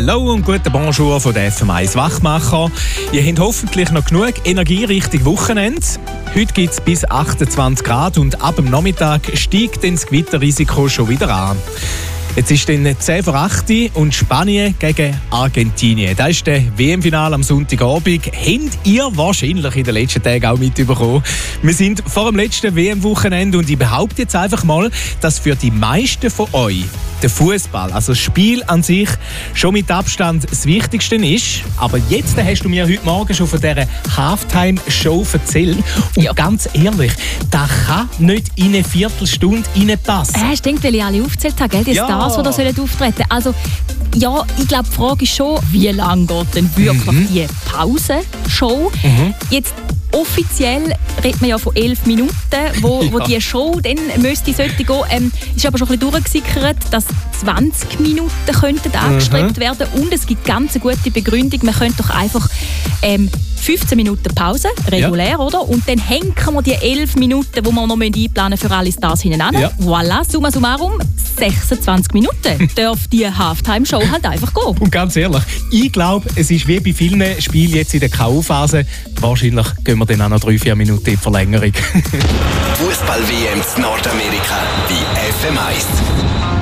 Hallo und guten Bonjour von der FM1 Wachmacher. Ihr habt hoffentlich noch genug Energie Richtung Wochenende. Heute gibt es bis 28 Grad und ab dem Nachmittag steigt dann das Gewitterrisiko schon wieder an. Jetzt ist dann 10 vor 8 und Spanien gegen Argentinien. Das ist der WM-Finale am Sonntagabend. Habt ihr wahrscheinlich in den letzten Tagen auch mitbekommen. Wir sind vor dem letzten WM-Wochenende und ich behaupte jetzt einfach mal, dass für die meisten von euch der Fußball, also das Spiel an sich, schon mit Abstand das Wichtigste ist. Aber jetzt hast du mir heute Morgen schon von dieser Halftime-Show erzählt. Und ja, ganz ehrlich, das kann nicht in eine Viertelstunde reinpassen. Hast du gedacht, weil ich alle aufgezählt habe, gell? Die Stars, die da auftreten sollen. Also, ja, ich glaube, die Frage ist schon, wie lange geht denn wirklich die Pausenshow? Jetzt offiziell redet man ja von 11 Minuten, wo die Show dann sollte gehen. Ist aber schon ein bisschen durchgesickert, dass 20 Minuten könnten angestrebt werden. Und es gibt ganz eine gute Begründung. Man könnte doch einfach 15 Minuten Pause, regulär, oder? Und dann hängen wir die 11 Minuten, die wir noch einplanen müssen für alle Stars hintereinander. Ja. Voilà, summa summarum, 26 Minuten darf die Halftime-Show halt einfach gehen. Und ganz ehrlich, ich glaube, es ist wie bei vielen Spielen jetzt in der K.O.-Phase. Wahrscheinlich gehen wir dann auch noch 3-4 Minuten in Verlängerung. Fußball-WM in Nordamerika bei FM1.